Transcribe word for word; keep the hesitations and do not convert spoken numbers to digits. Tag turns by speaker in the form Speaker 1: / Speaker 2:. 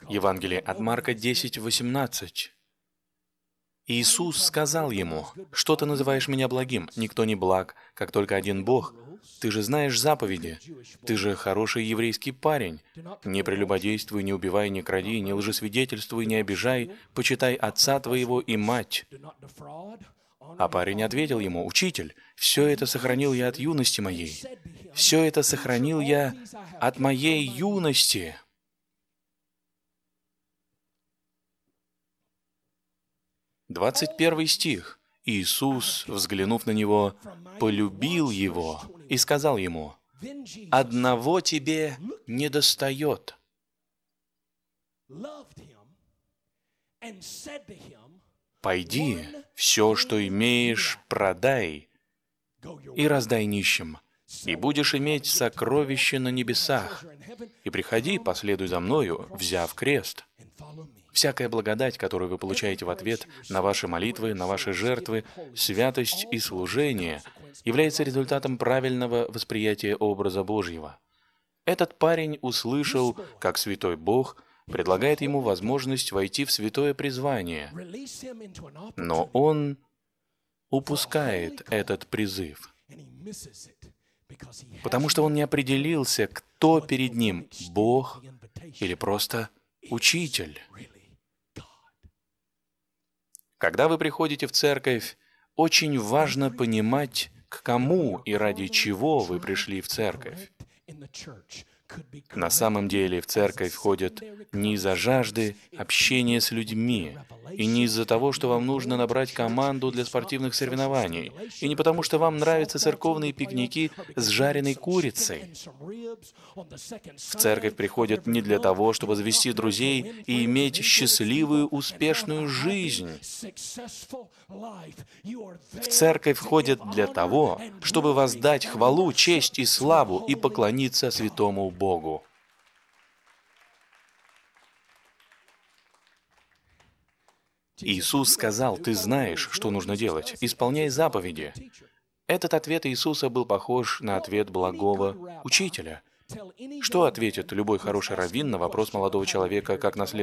Speaker 1: Евангелие от Марка десять восемнадцать. Иисус сказал ему: «Что ты называешь меня благим? Никто не благ, как только один Бог. Ты же знаешь заповеди. Ты же хороший еврейский парень. Не прелюбодействуй, не убивай, не кради, не лжесвидетельствуй, не обижай, почитай отца твоего и мать». А парень ответил ему: «Учитель, все это сохранил я от юности моей. Все это сохранил я от моей юности». двадцать первый стих. Иисус, взглянув на него, полюбил его и сказал ему: «Одного тебе недостает. Пойди, все, что имеешь, продай и раздай нищим, и будешь иметь сокровище на небесах. И приходи, последуй за мною, взяв крест». Всякая благодать, которую вы получаете в ответ на ваши молитвы, на ваши жертвы, святость и служение, является результатом правильного восприятия образа Божьего. Этот парень услышал, как святой Бог предлагает ему возможность войти в святое призвание, но он упускает этот призыв, потому что он не определился, кто перед ним – Бог или просто учитель. Когда вы приходите в церковь, очень важно понимать, к кому и ради чего вы пришли в церковь. На самом деле в церковь ходят не из-за жажды общения с людьми, и не из-за того, что вам нужно набрать команду для спортивных соревнований, и не потому, что вам нравятся церковные пикники с жареной курицей. В церковь приходят не для того, чтобы завести друзей и иметь счастливую, успешную жизнь. В церковь ходят для того, чтобы воздать хвалу, честь и славу и поклониться святому Богу. Иисус сказал: «Ты знаешь, что нужно делать. Исполняй заповеди». Этот ответ Иисуса был похож на ответ благого учителя. Что ответит любой хороший раввин на вопрос молодого человека, как наследовать